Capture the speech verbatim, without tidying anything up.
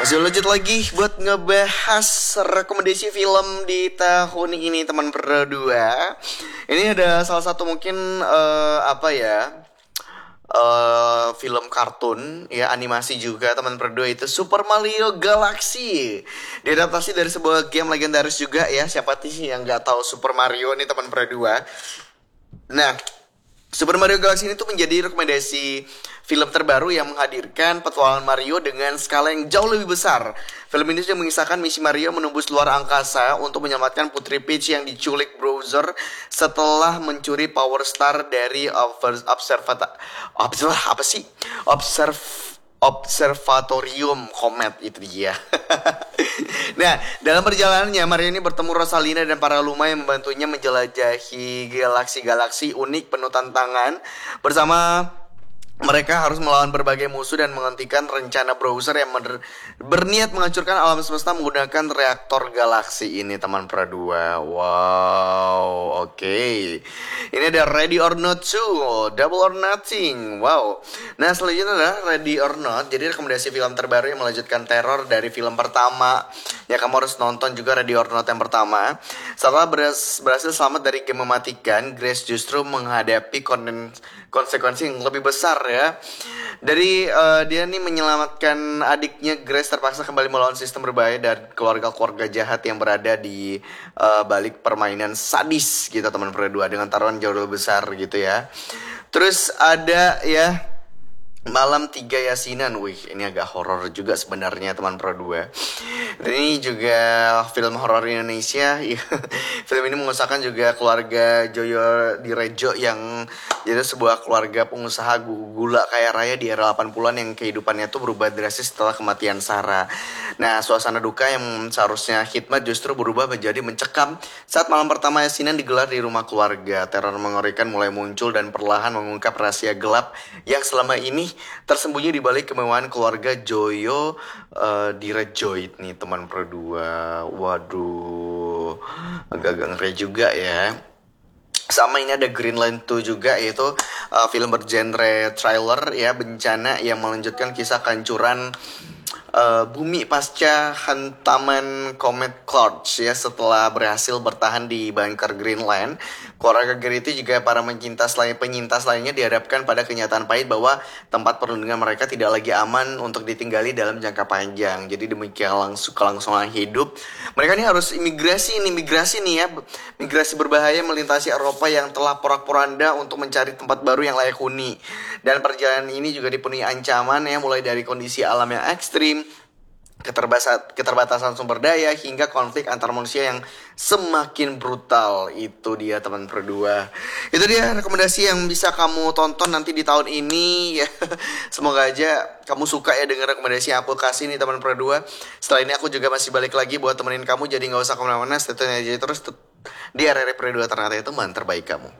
Masih lanjut lagi buat ngebahas rekomendasi film di tahun ini teman berdua. Ini ada salah satu mungkin eh, apa ya eh film kartun ya animasi juga teman berdua itu Super Mario Galaxy. Diadaptasi dari sebuah game legendaris juga ya. Siapa sih yang nggak tahu Super Mario nih teman berdua. Nah, Super Mario Galaxy ini tuh menjadi rekomendasi film terbaru yang menghadirkan petualangan Mario dengan skala yang jauh lebih besar. Film ini juga mengisahkan misi Mario menembus luar angkasa untuk menyelamatkan Putri Peach yang diculik Bowser setelah mencuri Power Star dari observata observ apa sih? Observ Observatorium Comet itu dia. Nah, dalam perjalanannya Mario ini bertemu Rosalina dan para Luma yang membantunya menjelajahi galaksi-galaksi unik penuh tantangan. Bersama mereka harus melawan berbagai musuh dan menghentikan rencana Bowser yang berniat menghancurkan alam semesta menggunakan reaktor galaksi ini teman berdua. Wow, oke. Okay. Ini ada Ready or Not two, Double or Nothing. Wow. Nah, selanjutnya adalah Ready or Not. Jadi rekomendasi film terbaru yang melanjutkan teror dari film pertama. Ya, kamu harus nonton juga Ready or Not yang pertama. Setelah berhasil selamat dari game mematikan, Grace justru menghadapi konten konsekuensi yang lebih besar ya. Dari uh, dia nih menyelamatkan adiknya Grace terpaksa kembali melawan sistem berbahaya dan keluarga-keluarga jahat yang berada di uh, balik permainan sadis gitu teman berdua dengan taruhan jauh lebih besar gitu ya. Terus ada ya Malam Tiga Yasinan. Wih, ini agak horor juga sebenarnya teman berdua. Dan ini juga film horor Indonesia. Film ini mengisahkan juga keluarga Joyo Direjo yang jadi sebuah keluarga pengusaha gula kaya raya di era delapan puluhan yang kehidupannya tuh berubah drastis setelah kematian Sarah. Nah, suasana duka yang seharusnya hikmat justru berubah menjadi mencekam saat malam pertama Yasinan digelar di rumah keluarga. Teror mengerikan mulai muncul dan perlahan mengungkap rahasia gelap yang selama ini tersembunyi di balik kemewahan keluarga Joyo uh, Direjo nih teman berdua. Waduh, agak-agak ngeri juga ya. Sama ini ada Greenland two juga, yaitu uh, film bergenre thriller ya, bencana yang melanjutkan kisah kehancuran uh, bumi pasca hantaman Comet Cloud ya. Setelah berhasil bertahan di bunker Greenland, keluarga Geriti juga para penyintas lain penyintas lainnya dihadapkan pada kenyataan pahit bahwa tempat perlindungan mereka tidak lagi aman untuk ditinggali dalam jangka panjang. Jadi demikian langsung kelangsungan hidup mereka ini harus imigrasi ini migrasi nih ya, migrasi berbahaya melintasi Eropa yang telah porak-poranda untuk mencari tempat baru yang layak huni. Dan perjalanan ini juga dipenuhi ancaman ya, mulai dari kondisi alam yang ekstrim, keterbatasan sumber daya, hingga konflik antar manusia yang semakin brutal. Itu dia teman berdua. Itu dia rekomendasi yang bisa kamu tonton nanti di tahun ini ya. Semoga aja kamu suka ya dengan rekomendasi yang aku kasih nih teman berdua. Setelah ini aku juga masih balik lagi buat temenin kamu, jadi gak usah kemana-mana, stay tune aja terus di R R P dua, ternyata itu teman terbaik kamu.